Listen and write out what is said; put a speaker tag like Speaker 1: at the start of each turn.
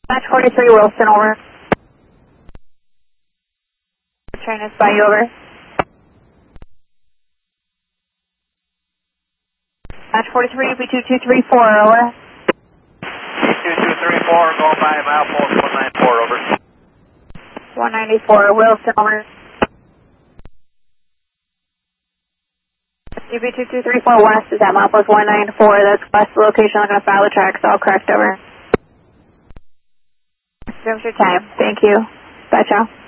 Speaker 1: Match 43 Wilson, over. Train is by you, over. Match 43, B2234, over.
Speaker 2: B2234, going by milepost 194, over.
Speaker 1: 194, Wilson, over. UB2234 West is at milepost 194, that's west location, I'm going to file the tracks, all correct, over. Resume your time, thank you. Bye, ciao.